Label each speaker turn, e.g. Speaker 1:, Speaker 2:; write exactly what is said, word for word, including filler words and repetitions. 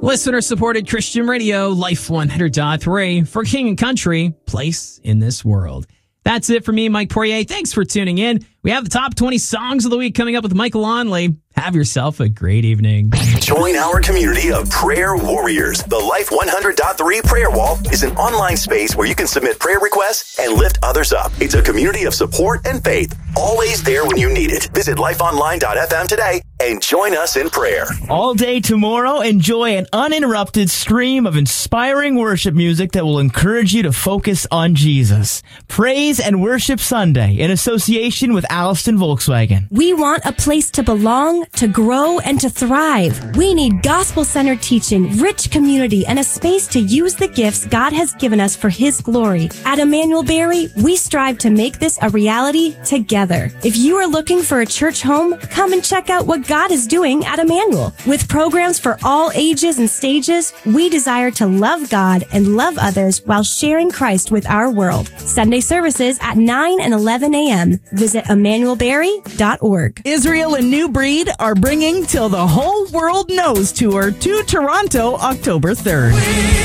Speaker 1: Listener-supported Christian radio, Life one hundred point three, for King and Country, place in this world. That's it for me, Mike Poirier. Thanks for tuning in. We have the top twenty songs of the week coming up with Michael Onley. Have yourself a great evening.
Speaker 2: Join our community of prayer warriors. The Life one hundred point three Prayer Wall is an online space where you can submit prayer requests and lift others up. It's a community of support and faith, always there when you need it. Visit life online dot f m today and join us in prayer.
Speaker 3: All day tomorrow, enjoy an uninterrupted stream of inspiring worship music that will encourage you to focus on Jesus. Praise and Worship Sunday in association with Alliston Volkswagen.
Speaker 4: We want a place to belong, to grow, and to thrive. We need gospel-centered teaching, rich community, and a space to use the gifts God has given us for His glory. At Emmanuel Berry, we strive to make this a reality together. If you are looking for a church home, come and check out what God is doing at Emmanuel. With programs for all ages and stages, we desire to love God and love others while sharing Christ with our world. Sunday services at nine and eleven a.m. Visit emmanuel berry dot org.
Speaker 5: Israel and New Breed are bringing Till the Whole World Knows tour to Toronto October third.